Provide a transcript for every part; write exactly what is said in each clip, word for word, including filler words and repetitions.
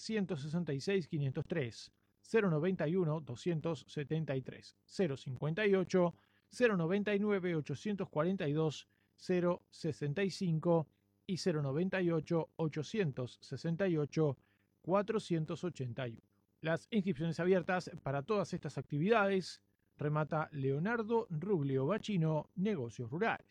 ciento sesenta y seis, quinientos tres, cero noventa y uno, doscientos setenta y tres, cero cincuenta y ocho, cero noventa y nueve, ochocientos cuarenta y dos, cero sesenta y cinco y cero noventa y ocho, ochocientos sesenta y ocho, cuatrocientos ochenta y uno. Las inscripciones abiertas para todas estas actividades. Remata Leonardo Rublio Bachino, Negocios Rurales.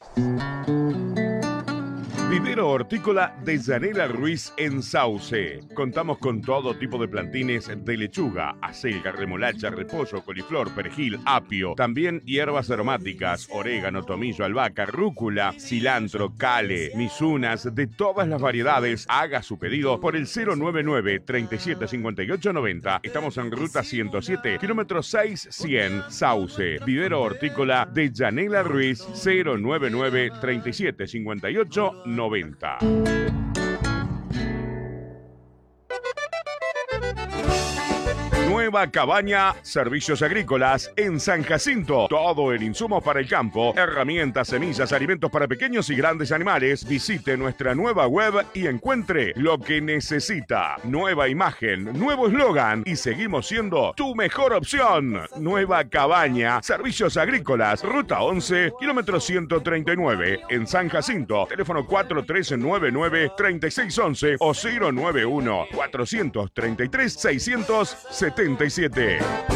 Vivero Hortícola de Yanela Ruiz en Sauce. Contamos con todo tipo de plantines de lechuga, acelga, remolacha, repollo, coliflor, perejil, apio. También hierbas aromáticas, orégano, tomillo, albahaca, rúcula, cilantro, cale, misunas, de todas las variedades. Haga su pedido por el cero noventa y nueve, treinta y siete, cincuenta y ocho, noventa. Estamos en ruta ciento siete, kilómetro seis cien, Sauce. Vivero Hortícola de Yanela Ruiz, cero noventa y nueve, treinta y siete, cincuenta y ocho, noventa. Nueva Cabaña, servicios agrícolas en San Jacinto. Todo el insumo para el campo, herramientas, semillas, alimentos para pequeños y grandes animales. Visite nuestra nueva web y encuentre lo que necesita. Nueva imagen, nuevo eslogan y seguimos siendo tu mejor opción. Nueva Cabaña, servicios agrícolas, ruta once, kilómetro ciento treinta y nueve en San Jacinto. Teléfono cuatro tres nueve nueve, tres seis uno uno o cero nueve uno, cuatrocientos treinta y tres, seiscientos setenta y siete.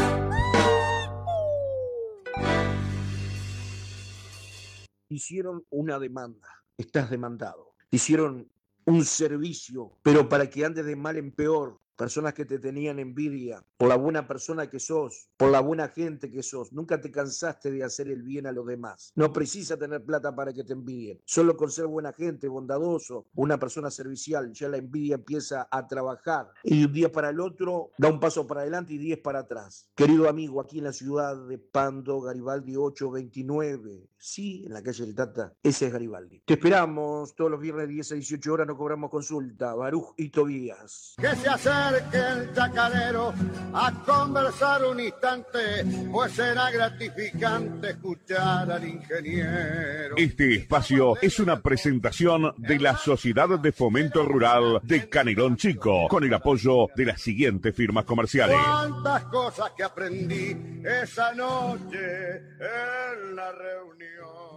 Hicieron una demanda, estás demandado. Hicieron un servicio, pero para que andes de mal en peor. Personas que te tenían envidia, por la buena persona que sos, por la buena gente que sos. Nunca te cansaste de hacer el bien a los demás. No precisa tener plata para que te envidien. Solo con ser buena gente, bondadoso, una persona servicial, ya la envidia empieza a trabajar. Y de un día para el otro da un paso para adelante y diez para atrás. Querido amigo, aquí en la ciudad de Pando, Garibaldi ocho veintinueve. Sí, en la calle del Tata, ese es Garibaldi. Te esperamos todos los viernes de diez a dieciocho horas, no cobramos consulta. Baruj y Tobías. Que se acerque el chacarero a conversar un instante, pues será gratificante escuchar al ingeniero. Este espacio es una presentación de la Sociedad de Fomento Rural de Canelón Chico, con el apoyo de las siguientes firmas comerciales. Cuántas cosas que aprendí esa noche en la reunión.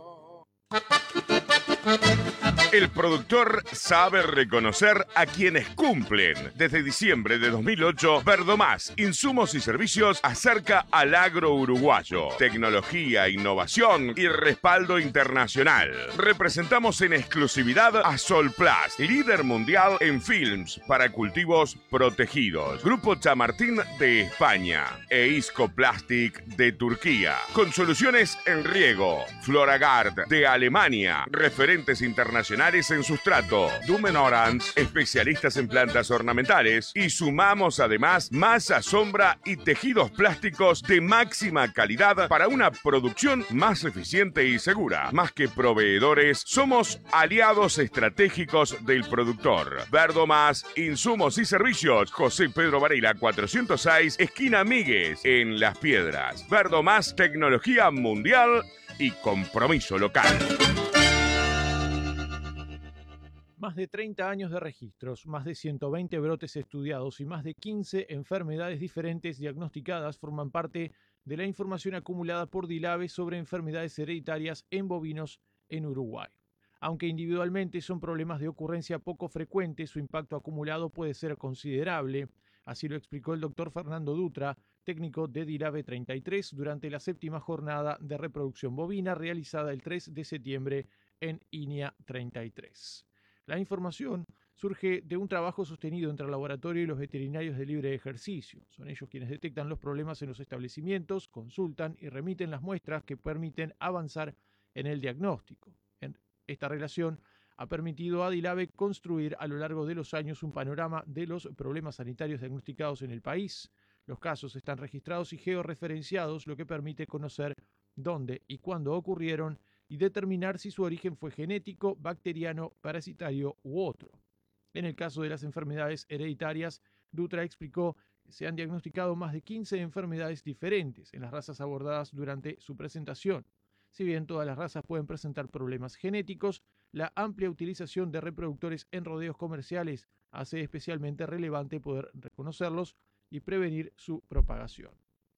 El productor sabe reconocer a quienes cumplen. Desde diciembre de dos mil ocho, Verdomás, insumos y servicios acerca al agro uruguayo. Tecnología, innovación y respaldo internacional. Representamos en exclusividad a Solplast, líder mundial en films para cultivos protegidos. Grupo Chamartín de España e Isco Plastic de Turquía. Con soluciones en riego. Floragard de Alemania. Referentes internacionales en sustrato. Dumen Orange, especialistas en plantas ornamentales. Y sumamos además masa, sombra y tejidos plásticos de máxima calidad para una producción más eficiente y segura. Más que proveedores, somos aliados estratégicos del productor. Verdomás, insumos y servicios. José Pedro Varela, cuatrocientos seis, esquina Míguez, en Las Piedras. Verdomás, tecnología mundial y compromiso local. Más de treinta años de registros, más de ciento veinte brotes estudiados y más de quince enfermedades diferentes diagnosticadas forman parte de la información acumulada por DILAVE sobre enfermedades hereditarias en bovinos en Uruguay. Aunque individualmente son problemas de ocurrencia poco frecuentes, su impacto acumulado puede ser considerable. Así lo explicó el doctor Fernando Dutra, técnico de DILAVE treinta y tres, durante la séptima jornada de reproducción bovina realizada el tres de septiembre en INEA treinta y tres. La información surge de un trabajo sostenido entre el laboratorio y los veterinarios de libre ejercicio. Son ellos quienes detectan los problemas en los establecimientos, consultan y remiten las muestras que permiten avanzar en el diagnóstico. En esta relación ha permitido a DILAVE construir a lo largo de los años un panorama de los problemas sanitarios diagnosticados en el país. Los casos están registrados y georreferenciados, lo que permite conocer dónde y cuándo ocurrieron y determinar si su origen fue genético, bacteriano, parasitario u otro. En el caso de las enfermedades hereditarias, Dutra explicó que se han diagnosticado más de quince enfermedades diferentes en las razas abordadas durante su presentación. Si bien todas las razas pueden presentar problemas genéticos, la amplia utilización de reproductores en rodeos comerciales hace especialmente relevante poder reconocerlos y prevenir su propagación.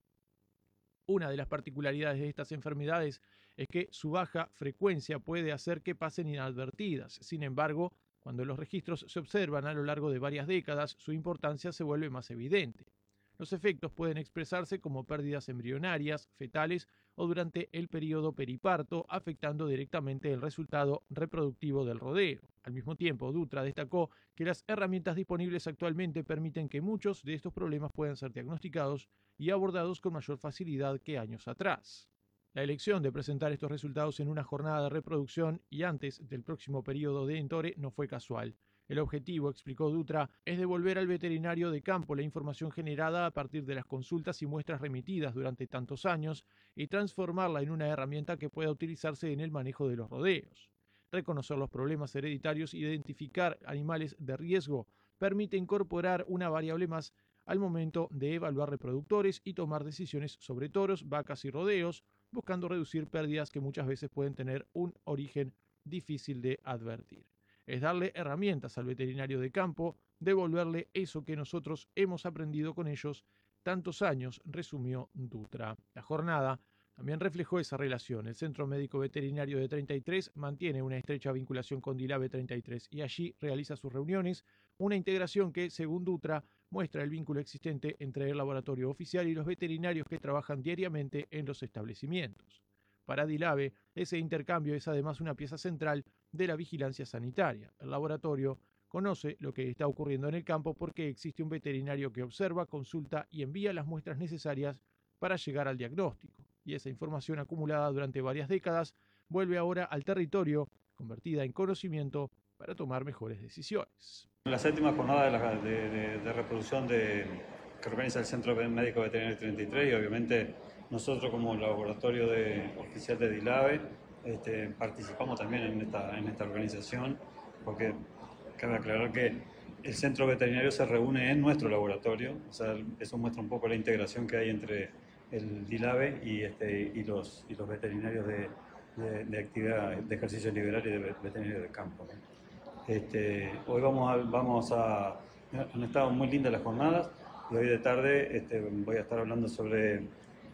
Una de las particularidades de estas enfermedades es que su baja frecuencia puede hacer que pasen inadvertidas. Sin embargo, cuando los registros se observan a lo largo de varias décadas, su importancia se vuelve más evidente. Los efectos pueden expresarse como pérdidas embrionarias, fetales o durante el periodo periparto, afectando directamente el resultado reproductivo del rodeo. Al mismo tiempo, Dutra destacó que las herramientas disponibles actualmente permiten que muchos de estos problemas puedan ser diagnosticados y abordados con mayor facilidad que años atrás. La elección de presentar estos resultados en una jornada de reproducción y antes del próximo periodo de entore no fue casual. El objetivo, explicó Dutra, es devolver al veterinario de campo la información generada a partir de las consultas y muestras remitidas durante tantos años y transformarla en una herramienta que pueda utilizarse en el manejo de los rodeos. Reconocer los problemas hereditarios e identificar animales de riesgo permite incorporar una variable más al momento de evaluar reproductores y tomar decisiones sobre toros, vacas y rodeos, buscando reducir pérdidas que muchas veces pueden tener un origen difícil de advertir. Es darle herramientas al veterinario de campo, devolverle eso que nosotros hemos aprendido con ellos tantos años, resumió Dutra. La jornada también reflejó esa relación. El Centro Médico Veterinario de treinta y tres mantiene una estrecha vinculación con DILAVE treinta y tres y allí realiza sus reuniones, una integración que, según Dutra, muestra el vínculo existente entre el laboratorio oficial y los veterinarios que trabajan diariamente en los establecimientos. Para DILAVE, ese intercambio es además una pieza central de la vigilancia sanitaria. El laboratorio conoce lo que está ocurriendo en el campo porque existe un veterinario que observa, consulta y envía las muestras necesarias para llegar al diagnóstico. Y esa información acumulada durante varias décadas vuelve ahora al territorio, convertida en conocimiento para tomar mejores decisiones. La séptima jornada de, la, de, de, de reproducción de, que organiza el Centro Médico Veterinario treinta y tres y obviamente nosotros como laboratorio de, oficial de DILAVE este, participamos también en esta, en esta organización porque cabe aclarar que el centro veterinario se reúne en nuestro laboratorio, o sea, eso muestra un poco la integración que hay entre el DILAVE y, este, y, los, y los veterinarios de, de, de actividad de ejercicio liberal y de veterinario de campo, ¿no? Este, hoy vamos a, vamos a... Han estado muy lindas las jornadas y hoy de tarde este, voy a estar hablando sobre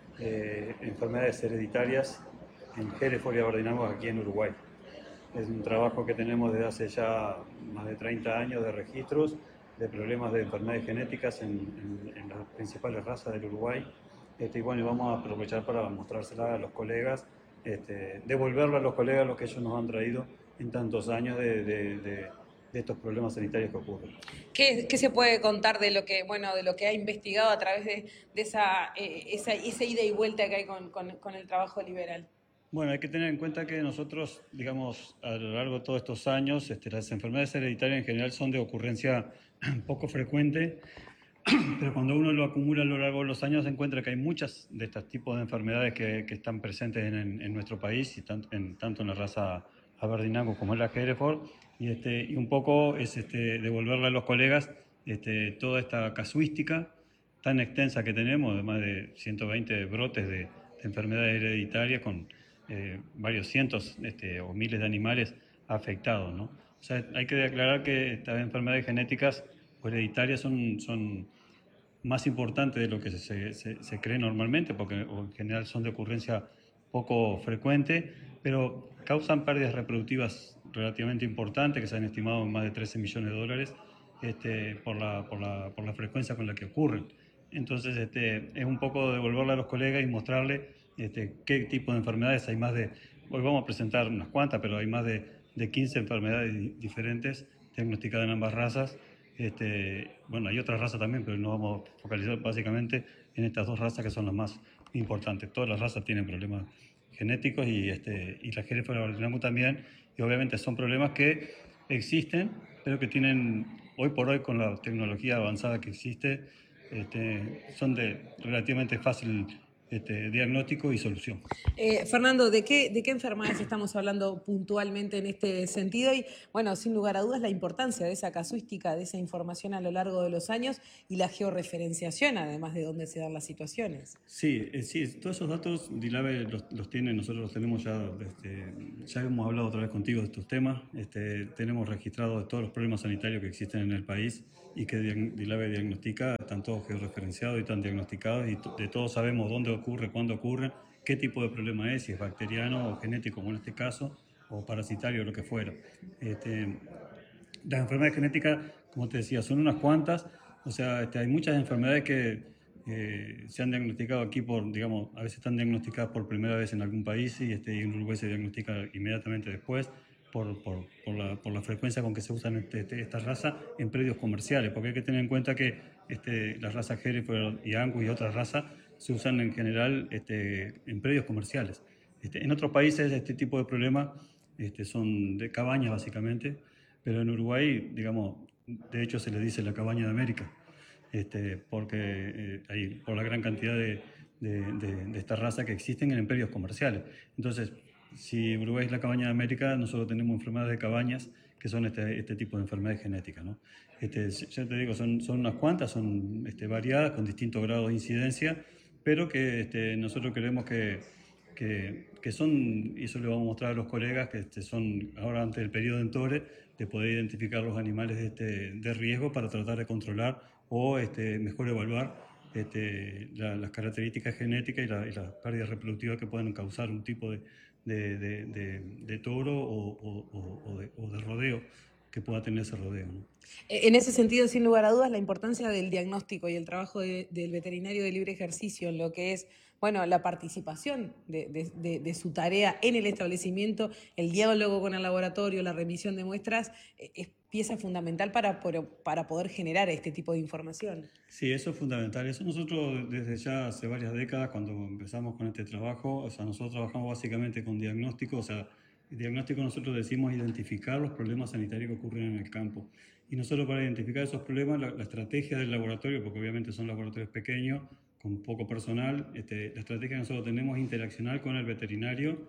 eh, enfermedades hereditarias en Hereford y Aberdeen aquí en Uruguay. Es un trabajo que tenemos desde hace ya más de treinta años de registros de problemas de enfermedades genéticas en, en, en las principales razas del Uruguay. Este, y bueno, vamos a aprovechar para mostrársela a los colegas, este, devolverla a los colegas lo que ellos nos han traído en tantos años de, de, de, de estos problemas sanitarios que ocurren. ¿Qué, ¿Qué se puede contar de lo que, bueno, de lo que ha investigado a través de, de esa, eh, esa, esa ida y vuelta que hay con, con, con el trabajo liberal? Bueno, hay que tener en cuenta que nosotros, digamos, a lo largo de todos estos años, este, las enfermedades hereditarias en general son de ocurrencia poco frecuente, pero cuando uno lo acumula a lo largo de los años se encuentra que hay muchos de estos tipos de enfermedades que, que están presentes en, en, en nuestro país, y tanto en, tanto en la raza Aberdeen como en la Hereford, y, este, y un poco es este, devolverle a los colegas este, toda esta casuística tan extensa que tenemos, de más de ciento veinte brotes de, de enfermedades hereditarias con eh, varios cientos este, o miles de animales afectados, ¿no? O sea, hay que aclarar que estas enfermedades genéticas o hereditarias son, son más importantes de lo que se, se, se cree normalmente, porque en general son de ocurrencia poco frecuente, pero causan pérdidas reproductivas relativamente importantes que se han estimado en más de trece millones de dólares este, por, la, por, la, por la frecuencia con la que ocurren. Entonces este, es un poco devolverle a los colegas y mostrarle este, qué tipo de enfermedades hay más de, hoy vamos a presentar unas cuantas, pero hay más de, de quince enfermedades diferentes diagnosticadas en ambas razas. Este, bueno, hay otras razas también, pero nos vamos a focalizar básicamente en estas dos razas que son las más importantes. Todas las razas tienen problemas genéticos y, este, y la Hereford y Aberdeen también, y obviamente son problemas que existen, pero que tienen, hoy por hoy con la tecnología avanzada que existe, este, son de relativamente fácil este, diagnóstico y solución. Eh, Fernando, ¿de qué, ¿de qué enfermedades estamos hablando puntualmente en este sentido? Y bueno, sin lugar a dudas, la importancia de esa casuística, de esa información a lo largo de los años y la georreferenciación, además de dónde se dan las situaciones. Sí, eh, sí, todos esos datos DILAVE los, los tiene, nosotros los tenemos ya, este, ya hemos hablado otra vez contigo de estos temas, este, tenemos registrado todos los problemas sanitarios que existen en el país y que DILAVE diagnostica, están todos georreferenciados y están diagnosticados y de todos sabemos dónde ocurre, cuándo ocurre, qué tipo de problema es, si es bacteriano o genético como en este caso, o parasitario o lo que fuera. Este, las enfermedades genéticas, como te decía, son unas cuantas, o sea, este, hay muchas enfermedades que eh, se han diagnosticado aquí por, digamos, a veces están diagnosticadas por primera vez en algún país y, este, y en Uruguay se diagnostica inmediatamente después. Por, por, por, la, por la frecuencia con que se usan este, este, esta raza en predios comerciales, porque hay que tener en cuenta que este, las razas Hereford y Angus y otras razas se usan en general este, en predios comerciales. Este, en otros países este tipo de problemas este, son de cabañas básicamente, pero en Uruguay, digamos, de hecho se le dice la cabaña de América, este, porque eh, hay por la gran cantidad de, de, de, de esta raza que existen en predios comerciales. Entonces, si Uruguay es la cabaña de América, nosotros tenemos enfermedades de cabañas que son este, este tipo de enfermedades genéticas, ¿no? Este, ya te digo, son, son unas cuantas, son este, variadas, con distintos grados de incidencia, pero que este, nosotros creemos que, que, que son, y eso le vamos a mostrar a los colegas, que este, son ahora ante el periodo de Entore, de poder identificar los animales este, de riesgo para tratar de controlar o este, mejor evaluar este, la, las características genéticas y, la, y las pérdidas reproductivas que pueden causar un tipo de De, de, de, de toro o, o, o, de, o de rodeo que pueda tener ese rodeo, ¿no? En ese sentido, sin lugar a dudas, la importancia del diagnóstico y el trabajo de, del veterinario de libre ejercicio en lo que es, bueno, la participación de, de, de, de su tarea en el establecimiento, el diálogo con el laboratorio, la remisión de muestras, es pieza fundamental para, para poder generar este tipo de información. Sí, eso es fundamental. Eso nosotros desde ya hace varias décadas, cuando empezamos con este trabajo, o sea, nosotros trabajamos básicamente con diagnóstico, o sea, el diagnóstico nosotros decimos identificar los problemas sanitarios que ocurren en el campo. Y nosotros para identificar esos problemas, la, la estrategia del laboratorio, porque obviamente son laboratorios pequeños, con poco personal, este, la estrategia que nosotros tenemos es interaccionar con el veterinario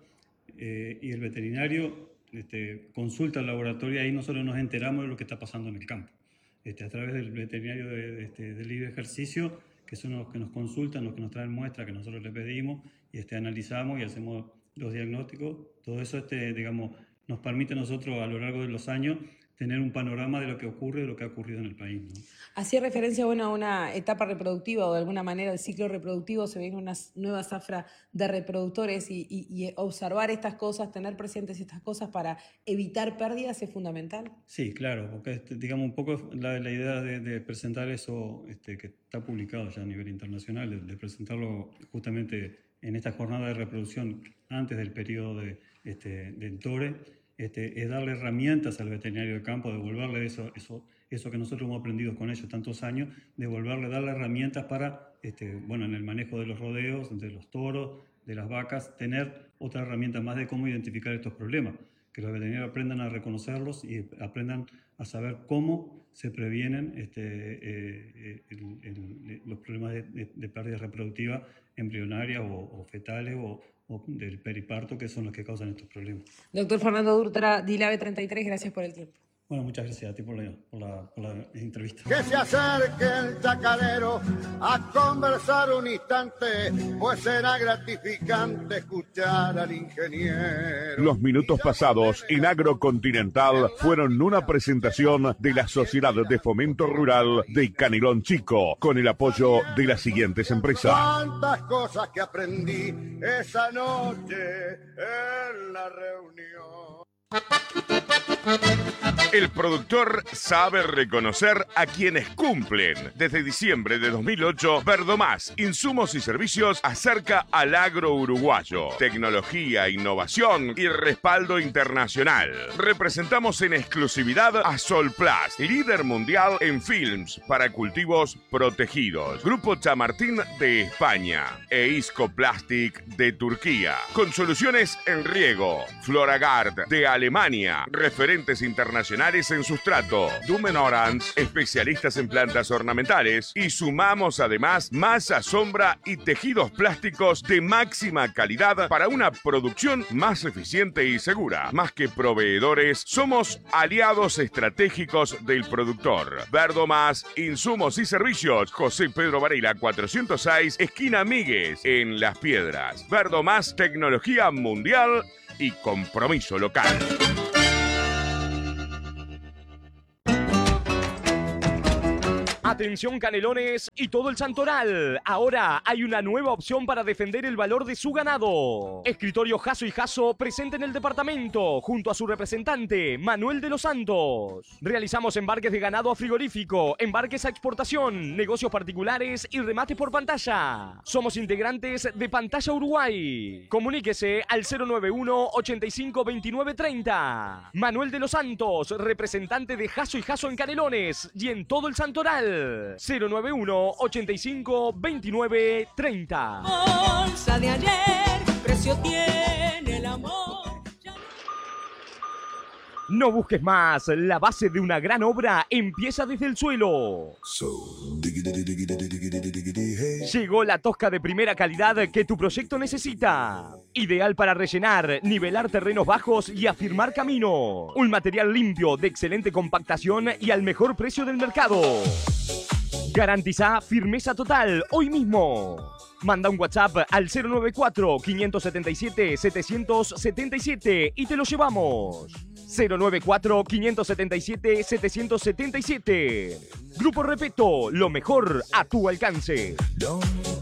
eh, y el veterinario este, consulta al laboratorio y ahí nosotros nos enteramos de lo que está pasando en el campo. Este, a través del veterinario de, de, este, de libre ejercicio, que son los que nos consultan, los que nos traen muestras que nosotros les pedimos y este, analizamos y hacemos los diagnósticos. Todo eso este, digamos, nos permite a nosotros a lo largo de los años tener un panorama de lo que ocurre, de lo que ha ocurrido en el país, ¿no? Hacía referencia bueno, a una etapa reproductiva o de alguna manera el ciclo reproductivo, se viene una nueva zafra de reproductores y, y, y observar estas cosas, tener presentes estas cosas para evitar pérdidas es fundamental. Sí, claro, porque este, digamos un poco la, la idea de, de presentar eso este, que está publicado ya a nivel internacional, de, de presentarlo justamente en esta jornada de reproducción antes del periodo de, este, de Entore, Este, es darle herramientas al veterinario de campo, devolverle eso, eso, eso que nosotros hemos aprendido con ellos tantos años, devolverle, darle herramientas para, este, bueno, en el manejo de los rodeos, de los toros, de las vacas, tener otra herramienta más de cómo identificar estos problemas, que los veterinarios aprendan a reconocerlos y aprendan a saber cómo se previenen este, eh, el, el, los problemas de, de, de pérdida reproductiva embrionaria o, o fetales o o del periparto, que son los que causan estos problemas. Doctor Fernando Durtra, DILAVE treinta y tres, gracias por el tiempo. Bueno, muchas gracias a ti por la, por la, por la entrevista. Que se acerque el chacarero a conversar un instante, pues será gratificante escuchar al ingeniero. Los minutos pasados en Agrocontinental fueron una presentación de la Sociedad de Fomento Rural de Canelón Chico, con el apoyo de las siguientes empresas. Cuántas cosas que aprendí esa noche en la reunión. El productor sabe reconocer a quienes cumplen. Desde diciembre de dos mil ocho, Verdomás, insumos y servicios acerca al agro uruguayo. Tecnología, innovación y respaldo internacional. Representamos en exclusividad a Solplast, líder mundial en films para cultivos protegidos. Grupo Chamartín de España e Isco Plastic de Turquía. Con soluciones en riego. Floragard de Alemania. Referentes internacionales profesionales en sustrato. Dumen Orange, especialistas en plantas ornamentales. Y sumamos además masa, sombra y tejidos plásticos de máxima calidad para una producción más eficiente y segura. Más que proveedores, somos aliados estratégicos del productor. Verdomás, insumos y servicios. José Pedro Varela cuatrocientos seis, esquina Míguez, en Las Piedras. Verdomás, tecnología mundial y compromiso local. Atención Canelones y todo el Santoral. Ahora hay una nueva opción para defender el valor de su ganado. Escritorio Jasso y Jasso presente en el departamento junto a su representante Manuel de los Santos. Realizamos embarques de ganado a frigorífico, embarques a exportación, negocios particulares y remate por pantalla. Somos integrantes de Pantalla Uruguay. Comuníquese al cero nueve uno, ochenta y cinco, veintinueve, treinta. Manuel de los Santos, representante de Jasso y Jasso en Canelones y en todo el Santoral. cero nueve uno, ochenta y cinco, veintinueve, treinta. Bolsa de ayer, precio tiene el amor. No busques más, la base de una gran obra empieza desde el suelo. Llegó la tosca de primera calidad que tu proyecto necesita. Ideal para rellenar, nivelar terrenos bajos y afirmar camino. Un material limpio, de excelente compactación y al mejor precio del mercado. Garantiza firmeza total hoy mismo. Manda un WhatsApp al cero nueve cuatro, quinientos setenta y siete, setecientos setenta y siete y te lo llevamos. cero nueve cuatro, quinientos setenta y siete, setecientos setenta y siete. Grupo Repeto, lo mejor a tu alcance.